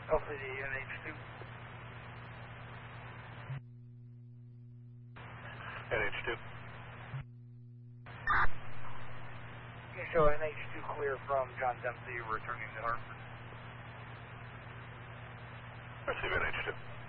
Hopefully the NH2. NH2. You show NH2 clear from John Dempsey returning to Hartford. Receive NH2.